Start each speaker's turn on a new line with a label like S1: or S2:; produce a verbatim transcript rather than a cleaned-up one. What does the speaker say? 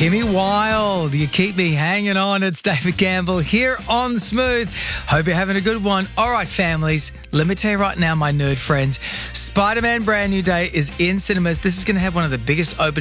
S1: Kimmy Wild, you keep me hanging on. It's David Campbell here on Smooth. Hope you're having a good one. All right, families, let me tell you right now, my nerd friends, Spider-Man Brand New Day is in cinemas. This is going to have one of the biggest openings